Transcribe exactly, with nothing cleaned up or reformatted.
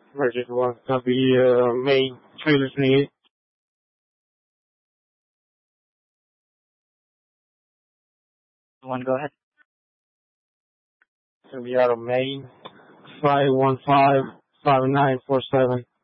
Emergency one, copy, uh, main trailers needed. One, go ahead. It's gonna be out of Maine, five one five, five nine four seven.